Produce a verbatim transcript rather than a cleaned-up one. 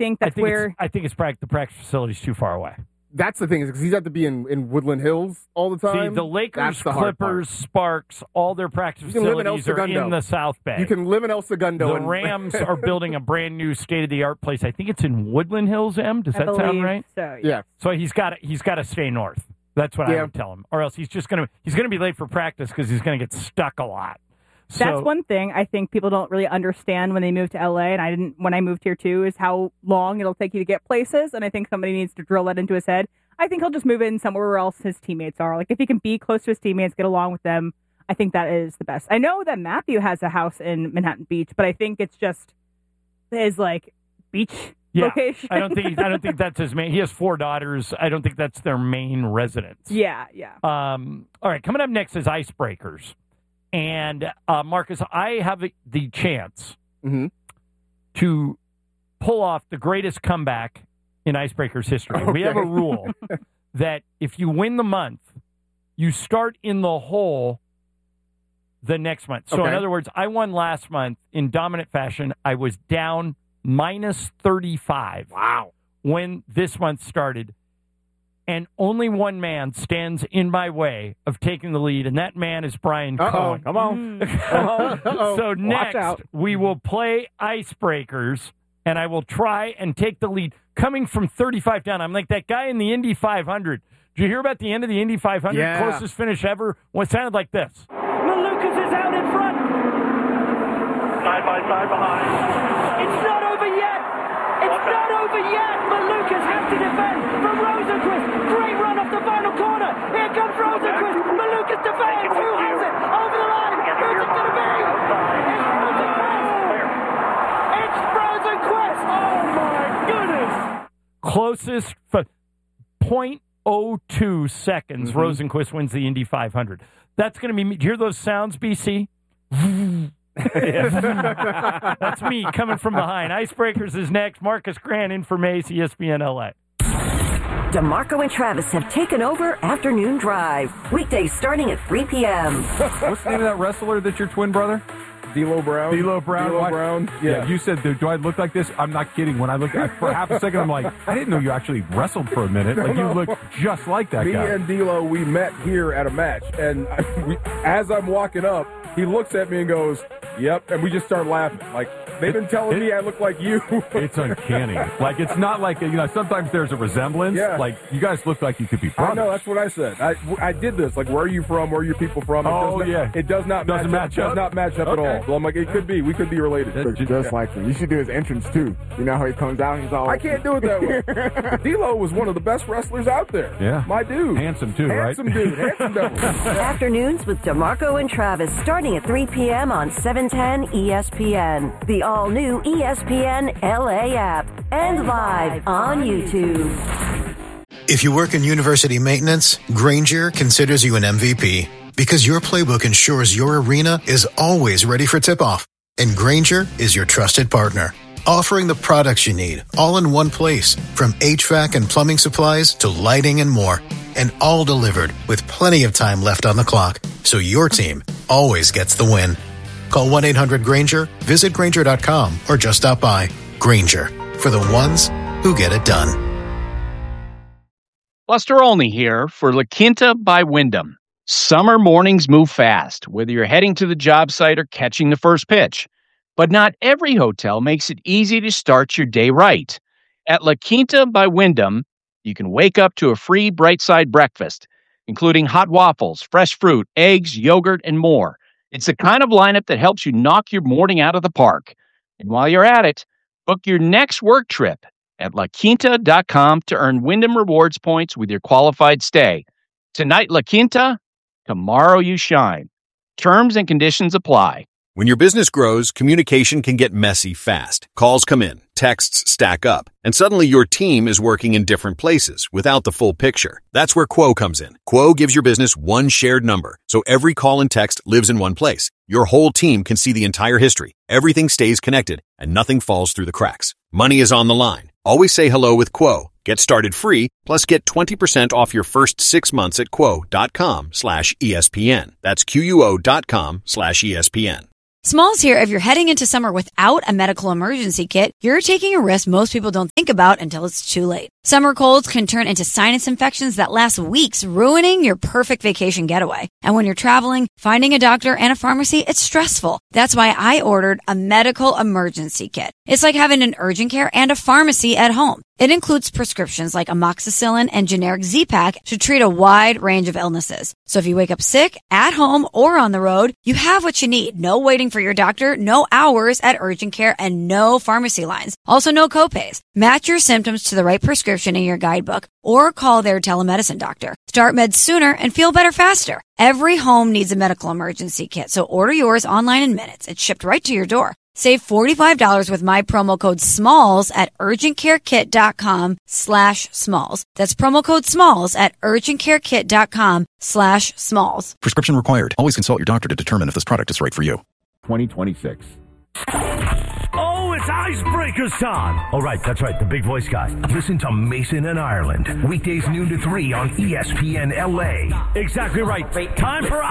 think that's I think where... It's, I think it's pra- the practice facility is too far away. That's the thing, is because he's have to be in, in Woodland Hills all the time. See, the Lakers, the Clippers, Sparks, all their practice you can live in El facilities are Segundo. in the South Bay. You can live in El Segundo. The and... Rams are building a brand new state-of-the-art place. I think it's in Woodland Hills, Em. Does I that sound believe right? So, yeah. yeah. So he's got he's got to stay north. That's what Yeah. I would tell him, or else he's just gonna he's gonna be late for practice because he's gonna get stuck a lot. So, That's one thing I think people don't really understand when they move to L A, and I didn't when I moved here too, is how long it'll take you to get places, and I think somebody needs to drill that into his head. I think he'll just move in somewhere else his teammates are. Like, if he can be close to his teammates, get along with them, I think that is the best. I know that Matthew has a house in Manhattan Beach, but I think it's just his, like, beach yeah, location. I don't think I don't think that's his main. He has four daughters. I don't think that's their main residence. Yeah, yeah. Um. All right, coming up next is Icebreakers. And, uh, Marcus, I have the chance mm-hmm. to pull off the greatest comeback in Icebreakers history. Okay. We have a rule that if you win the month, you start in the hole the next month. So, okay. in other words, I won last month in dominant fashion. I was down minus thirty-five. Wow. When this month started. And only one man stands in my way of taking the lead, and that man is Brian Uh-oh. Cohen. Come on. Mm. So next, out. we will play Icebreakers, and I will try and take the lead. Coming from thirty-five down, I'm like that guy in the Indy five hundred. Did you hear about the end of the Indy five hundred? Yeah. Closest finish ever? Well, it sounded like this. Malukas is out in front. Side by side behind. It's not over yet. It's not over yet. Malukas has to defend from Rosenquist. Great run off the final corner. Here comes Rosenquist. Malukas defends. Who has it? Over the line. Who's it going to be? It's Rosenquist. It's Rosenquist. Oh, my goodness. Closest for zero point zero two seconds, Mm-hmm. Rosenquist wins the Indy five hundred. That's going to be me. Do you hear those sounds, B C? That's me coming from behind. Icebreakers is next. Marcus Grant in for Mace, E S P N L A. DeMarco and Travis have taken over Afternoon Drive. Weekdays starting at three p.m. What's the name of that wrestler that's your twin brother? D'Lo Brown. D'Lo Brown. D'Lo Why- Brown. Yeah. Yeah. You said, do, do I look like this? I'm not kidding. When I look at for half a second, I'm like, I didn't know you actually wrestled for a minute. Like, you look just like that Me guy. and D'Lo, we met here at a match, and I, we, as I'm walking up, he looks at me and goes, "Yep," and we just start laughing. Like, they've been telling It- me I look like you. It's uncanny. Like, it's not like, you know, sometimes there's a resemblance. Yeah. Like, you guys look like you could be I brothers. know, that's what I said. I, I did this. Like, where are you from? Where are your people from? It Oh, does not, yeah. It does not Doesn't match, match up. up? Does not match up at Okay. all. So I'm like, it could be. We could be related. That- Looks just like him. You should do his entrance too. You know how he comes out? He's all. I can't do it that way. D'Lo was one of the best wrestlers out there. Yeah. My dude. Handsome, too, right? Handsome dude. Handsome devil. Afternoons with DeMarco and Travis starting at three p.m. on seven ten E S P N. The all-new E S P N L A app. And live on YouTube. If you work in university maintenance, Granger considers you an M V P because your playbook ensures your arena is always ready for tip-off. And Granger is your trusted partner, offering the products you need all in one place, from H V A C and plumbing supplies to lighting and more. And all delivered with plenty of time left on the clock, so your team always gets the win. Call one eight hundred Granger, visit Granger dot com, or just stop by. Granger, for the ones who get it done. Buster Olney here for La Quinta by Wyndham. Summer mornings move fast, whether you're heading to the job site or catching the first pitch. But not every hotel makes it easy to start your day right. At La Quinta by Wyndham, you can wake up to a free Bright Side breakfast, including hot waffles, fresh fruit, eggs, yogurt, and more. It's the kind of lineup that helps you knock your morning out of the park. And while you're at it, book your next work trip at la quinta dot com to earn Wyndham Rewards points with your qualified stay. Tonight, La Quinta, tomorrow you shine. Terms and conditions apply. When your business grows, communication can get messy fast. Calls come in, texts stack up, and suddenly your team is working in different places without the full picture. That's where Quo comes in. Quo gives your business one shared number, so every call and text lives in one place. Your whole team can see the entire history. Everything stays connected, and nothing falls through the cracks. Money is on the line. Always say hello with Quo. Get started free, plus get twenty percent off your first six months at quo dot com slash E S P N. That's Q U O dot com slash E S P N. Smalls here, if you're heading into summer without a medical emergency kit, you're taking a risk most people don't think about until it's too late. Summer colds can turn into sinus infections that last weeks, ruining your perfect vacation getaway. And when you're traveling, finding a doctor and a pharmacy, it's stressful. That's why I ordered a medical emergency kit. It's like having an urgent care and a pharmacy at home. It includes prescriptions like amoxicillin and generic Z-Pak to treat a wide range of illnesses. So if you wake up sick, at home, or on the road, you have what you need. No waiting for your doctor, no hours at urgent care, and no pharmacy lines. Also, no copays. Match your symptoms to the right prescription in your guidebook or call their telemedicine doctor. Start meds sooner and feel better faster. Every home needs a medical emergency kit, so order yours online in minutes. It's shipped right to your door. Save forty-five dollars with my promo code SMALLS at urgentcarekit.com slash smalls. That's promo code SMALLS at urgentcarekit.com slash smalls. Prescription required. Always consult your doctor to determine if this product is right for you. twenty twenty-six. Oh, it's Icebreakers time. Oh, right, that's right, the big voice guy. Listen to Mason and Ireland. Weekdays noon to three on E S P N L A. Exactly right. Time for